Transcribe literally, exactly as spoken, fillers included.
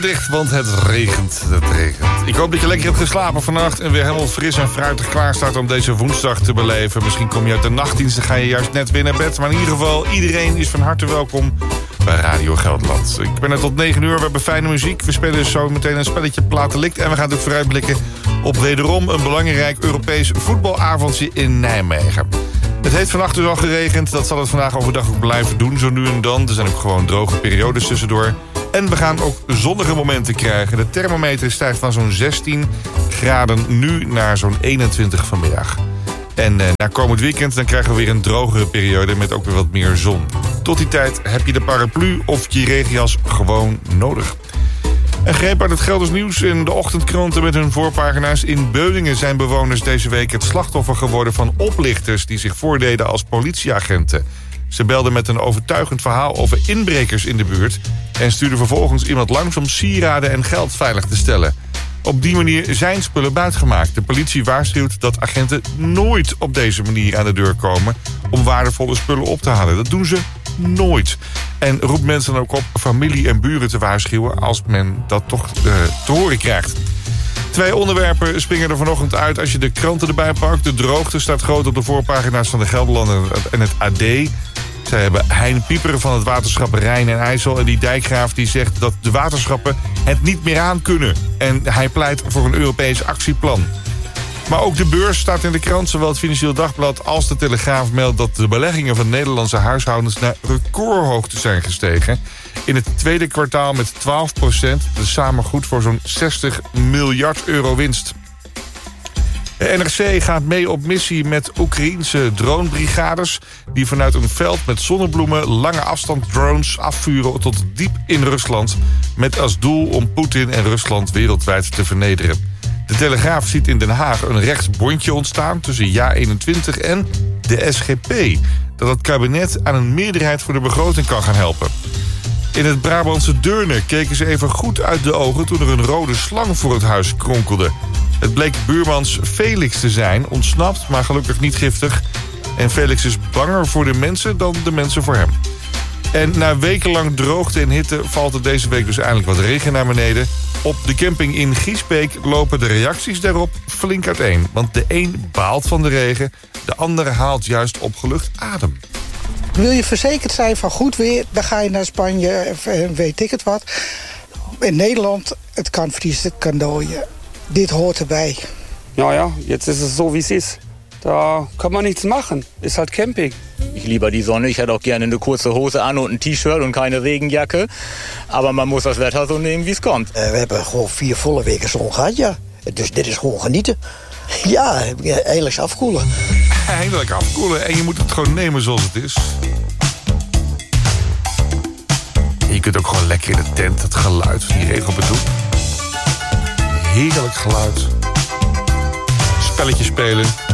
Dicht, want het regent, het regent. Ik hoop dat je lekker hebt geslapen vannacht en weer helemaal fris en fruitig klaar staat om deze woensdag te beleven. Misschien kom je uit de nachtdienst en ga je juist net weer naar bed. Maar in ieder geval, iedereen is van harte welkom bij Radio Gelderland. Ik ben er tot negen uur, we hebben fijne muziek. We spelen zo meteen een spelletje Platelikt. En we gaan ook vooruitblikken op wederom een belangrijk Europees voetbalavondje in Nijmegen. Het heeft vannacht dus al geregend. Dat zal het vandaag overdag ook blijven doen, zo nu en dan. Er zijn ook gewoon droge periodes tussendoor. En we gaan ook zonnige momenten krijgen. De thermometer stijgt van zo'n zestien graden nu naar zo'n eenentwintig vanmiddag. En eh, na komend weekend dan krijgen we weer een drogere periode met ook weer wat meer zon. Tot die tijd heb je de paraplu of je regenjas gewoon nodig. Een greep uit het Gelders nieuws in de ochtendkranten met hun voorpagina's. In Beuningen zijn bewoners deze week het slachtoffer geworden van oplichters die zich voordeden als politieagenten. Ze belden met een overtuigend verhaal over inbrekers in de buurt en stuurden vervolgens iemand langs om sieraden en geld veilig te stellen. Op die manier zijn spullen buitgemaakt. De politie waarschuwt dat agenten nooit op deze manier aan de deur komen om waardevolle spullen op te halen. Dat doen ze nooit. En roept mensen ook op familie en buren te waarschuwen als men dat toch uh, te horen krijgt. Twee onderwerpen springen er vanochtend uit als je de kranten erbij pakt. De droogte staat groot op de voorpagina's van de Gelderlander en het A D. Zij hebben Hein Pieper van het waterschap Rijn en IJssel. En die dijkgraaf die zegt dat de waterschappen het niet meer aan kunnen. En hij pleit voor een Europees actieplan. Maar ook de beurs staat in de krant. Zowel het Financieel Dagblad als de Telegraaf meldt dat de beleggingen van Nederlandse huishoudens naar recordhoogte zijn gestegen. In het tweede kwartaal met twaalf procent. Dat is samen goed voor zo'n zestig miljard euro winst. De N R C gaat mee op missie met Oekraïense dronebrigades die vanuit een veld met zonnebloemen lange afstand drones afvuren tot diep in Rusland, met als doel om Poetin en Rusland wereldwijd te vernederen. De Telegraaf ziet in Den Haag een rechtsbondje ontstaan tussen Ja eenentwintig en de S G P, dat het kabinet aan een meerderheid voor de begroting kan gaan helpen. In het Brabantse Deurne keken ze even goed uit de ogen toen er een rode slang voor het huis kronkelde. Het bleek buurmans Felix te zijn, ontsnapt, maar gelukkig niet giftig. En Felix is banger voor de mensen dan de mensen voor hem. En na wekenlang droogte en hitte valt er deze week dus eindelijk wat regen naar beneden. Op de camping in Giesbeek lopen de reacties daarop flink uiteen. Want de een baalt van de regen, de andere haalt juist opgelucht adem. Wil je verzekerd zijn van goed weer, dan ga je naar Spanje en weet ik het wat. In Nederland, het kan vriezen, het kan dooien. Dit hoort erbij. Ja, ja, jetzt ist es so, wie es ist. Da kann man nichts machen. Ist halt Camping. Ich liebe die Sonne. Ich hätte auch gerne eine kurze Hose an und ein T-Shirt und keine Regenjacke. Aber man muss das Wetter so nehmen, wie es kommt. Uh, we hebben gewoon vier volle weken zon gehad, ja. Dus dit is gewoon genieten. Ja, eindelijk afkoelen. Eindelijk afkoelen. En je moet het gewoon nemen zoals het is. En je kunt ook gewoon lekker in de tent het geluid van die regen op het doen. Heerlijk geluid. Spelletjes spelen.